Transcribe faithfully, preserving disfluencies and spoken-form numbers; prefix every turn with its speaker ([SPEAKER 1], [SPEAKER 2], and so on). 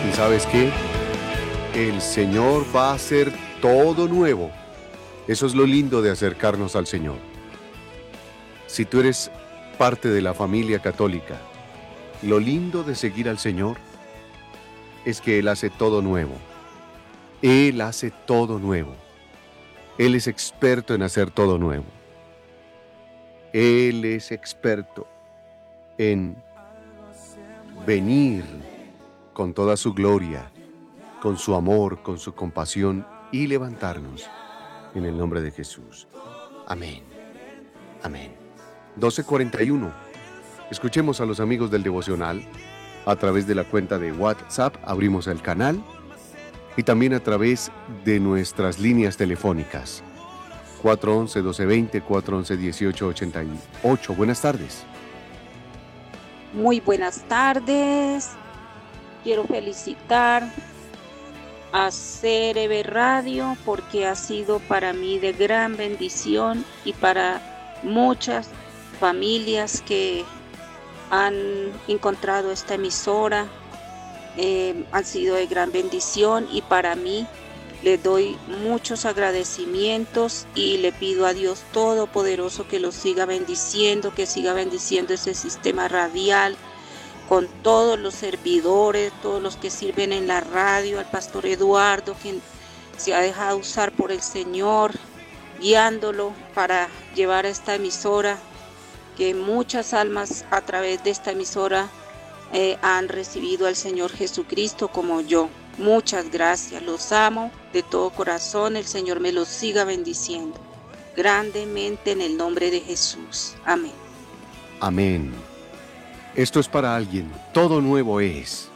[SPEAKER 1] ¿Y sabes qué? El Señor va a hacer todo nuevo. Eso es lo lindo de acercarnos al Señor. Si tú eres parte de la familia católica, lo lindo de seguir al Señor es que Él hace todo nuevo. Él hace todo nuevo. Él es experto en hacer todo nuevo. Él es experto en venir con toda su gloria, con su amor, con su compasión y levantarnos en el nombre de Jesús. Amén. Amén. doce cuarenta y uno. Escuchemos a los amigos del devocional a través de la cuenta de WhatsApp. Abrimos el canal y también a través de nuestras líneas telefónicas. cuatro once, doce veinte, cuatro once, dieciocho ochenta y ocho. Buenas tardes.
[SPEAKER 2] Muy buenas tardes. Quiero felicitar a C R B Radio porque ha sido para mí de gran bendición y para muchas familias que han encontrado esta emisora. Eh, han sido de gran bendición y para mí le doy muchos agradecimientos y le pido a Dios Todopoderoso que los siga bendiciendo, que siga bendiciendo ese sistema radial con todos los servidores, todos los que sirven en la radio, al pastor Eduardo, quien se ha dejado usar por el Señor, guiándolo para llevar a esta emisora, que muchas almas a través de esta emisora eh, han recibido al Señor Jesucristo como yo. Muchas gracias, los amo de todo corazón, el Señor me los siga bendiciendo grandemente en el nombre de Jesús. Amén.
[SPEAKER 1] Amén. Esto es para alguien, todo nuevo es.